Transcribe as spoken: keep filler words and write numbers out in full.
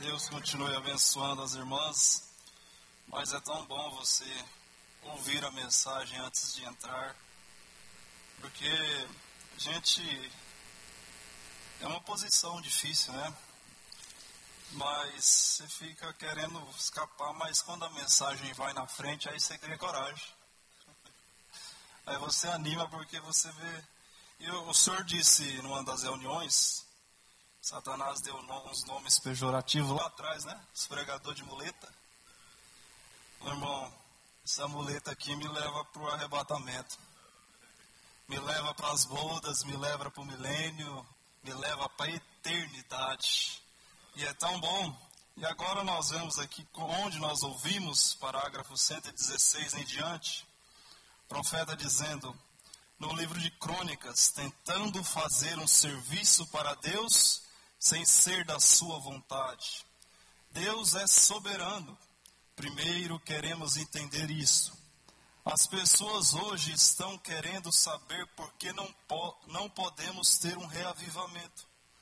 Deus continue abençoando as irmãs, mas é tão bom você ouvir a mensagem antes de entrar, porque a gente é uma posição difícil, né? Mas você fica querendo escapar, mas quando a mensagem vai na frente, aí você cria coragem. Aí você anima porque você vê. E o, o senhor disse numa das reuniões, Satanás deu uns nomes pejorativos lá atrás, né? Esfregador de muleta. Meu irmão, essa muleta aqui me leva para o arrebatamento. Me leva para as bodas, me leva para o milênio, me leva para a eternidade. E é tão bom. E agora nós vemos aqui onde nós ouvimos, parágrafo cento e dezesseis em diante, o profeta dizendo, no livro de Crônicas, tentando fazer um serviço para Deus sem ser da sua vontade. Deus é soberano. Primeiro queremos entender isso. As pessoas hoje estão querendo saber por que não, po- não podemos ter um reavivamento.